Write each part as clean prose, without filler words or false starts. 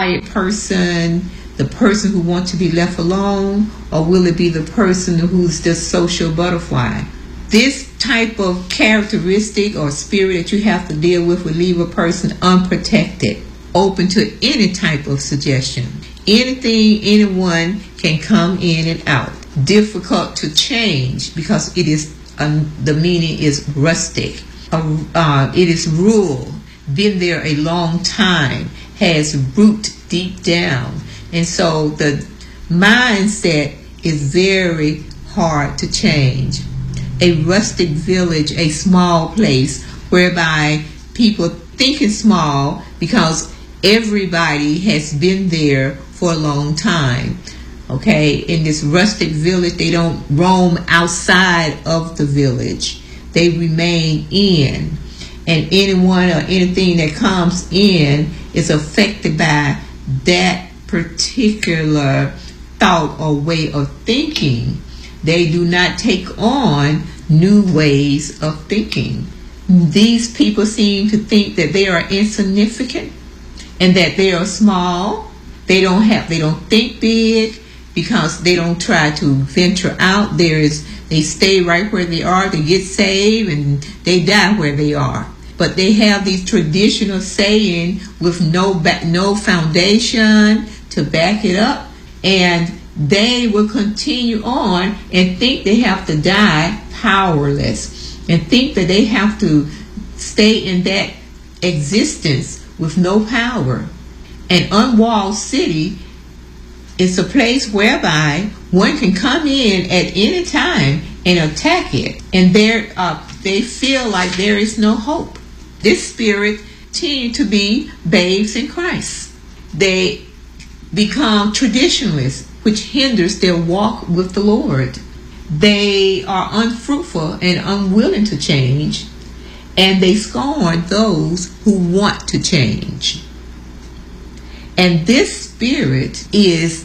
quiet person, the person who wants to be left alone, or will it be the person who's the social butterfly? This type of characteristic or spirit that you have to deal with will leave a person unprotected, open to any type of suggestion. Anything, anyone can come in and out. Difficult to change because it is the meaning is rustic. It is rural, been there a long time, has root deep down. And so the mindset is very hard to change. A rustic village, a small place whereby people think it's small because everybody has been there for a long time. Okay, in this rustic village, they don't roam outside of the village. They remain in. And anyone or anything that comes in is affected by that particular thought or way of thinking. They do not take on new ways of thinking. These people seem to think that they are insignificant and that they are small. They don't think big because they don't try to venture out. They stay right where they are. They get saved and they die where they are. But they have these traditional saying with no foundation to back it up, and they will continue on and think they have to die powerless and think that they have to stay in that existence with no power. An unwalled city is a place whereby one can come in at any time and attack it, and they feel like there is no hope. This spirit tend to be babes in Christ. They become traditionalists, which hinders their walk with the Lord. They are unfruitful and unwilling to change, and they scorn those who want to change. And this spirit is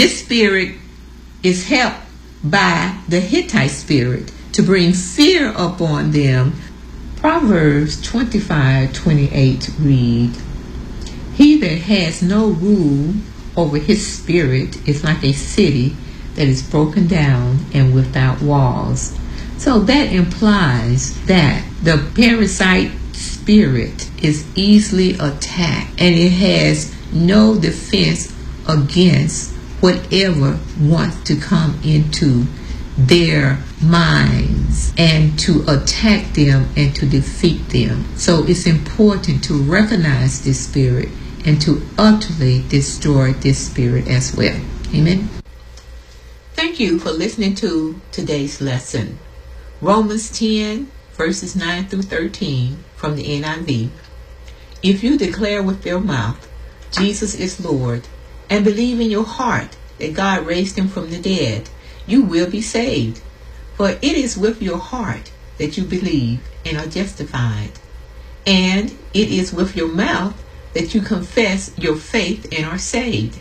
helped by the Hittite spirit to bring fear upon them. Proverbs 25:28 read, "He that has no rule over his spirit is like a city that is broken down and without walls." So that implies that the parasite spirit is easily attacked and it has no defense against whatever wants to come into their minds and to attack them and to defeat them. So it's important to recognize this spirit and to utterly destroy this spirit as well. Amen. Thank you for listening to today's lesson. Romans 10 verses 9 through 13 from the NIV. If you declare with your mouth Jesus is Lord and believe in your heart that God raised him from the dead, you will be saved. For it is with your heart that you believe and are justified, and it is with your mouth that you confess your faith and are saved.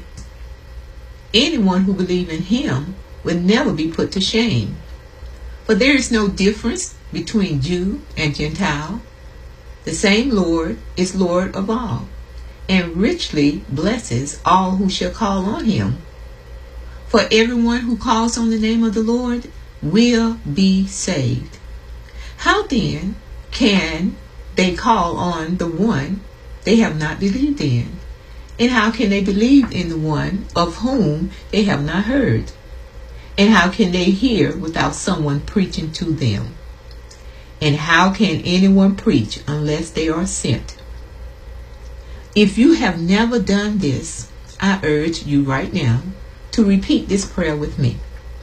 Anyone who believes in him will never be put to shame. For there is no difference between Jew and Gentile. The same Lord is Lord of all, and richly blesses all who shall call on him. For everyone who calls on the name of the Lord will be saved. How then can they call on the one they have not believed in? And how can they believe in the one of whom they have not heard? And how can they hear without someone preaching to them? And how can anyone preach unless they are sent? If you have never done this, I urge you right now to repeat this prayer with me.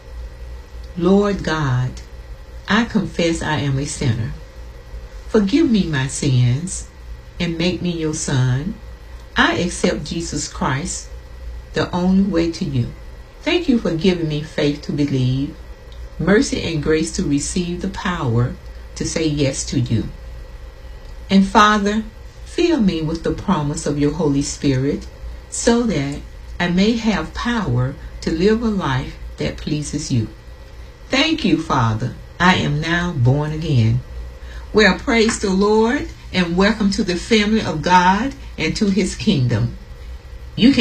Lord God, I confess I am a sinner. Forgive me my sins and make me your son. I accept Jesus Christ, the only way to you. Thank you for giving me faith to believe, mercy and grace to receive the power to say yes to you. And Father, fill me with the promise of your Holy Spirit so that I may have power to live a life that pleases you. Thank you, Father. I am now born again. Well, praise the Lord and welcome to the family of God and to his kingdom. You can